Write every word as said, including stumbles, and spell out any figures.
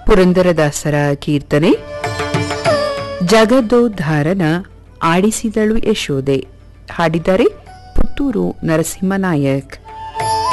ಪುರಂದರದಾಸರ ಕೀರ್ತನೆ ಜಗದೋದ್ಧಾರನ ಆಡಿಸಿದಳು ಯಶೋದೆ. ಹಾಡಿದ್ದಾರೆ ಪುತ್ತೂರು ನರಸಿಂಹನಾಯಕ್.